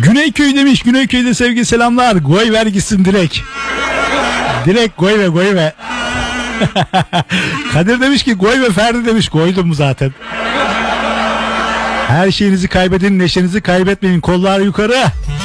Güneyköy demiş. Güneyköy'de sevgi selamlar. Goy ver gitsin direkt. Direkt goy ve. Kadir demiş ki goy ve Ferdi demiş. Koydum zaten. Her şeyinizi kaybedin, neşenizi kaybetmeyin. Kollar yukarı.